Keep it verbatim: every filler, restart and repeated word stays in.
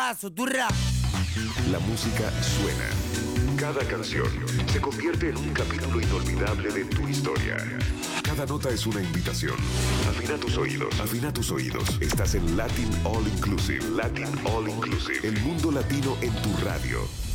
abrazo, turra. La música suena. Cada canción se convierte en un capítulo inolvidable de tu historia. Cada nota es una invitación. Afina tus oídos. Afina tus oídos. Estás en Latin All Inclusive. Latin All Inclusive. El mundo latino en tu radio.